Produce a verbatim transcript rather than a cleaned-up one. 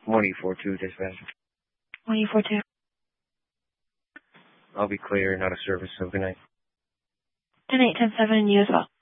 one eight four two, dispatch. one eight four two. I'll be clear, not a service, so good night. ten eight ten seven, and you as well.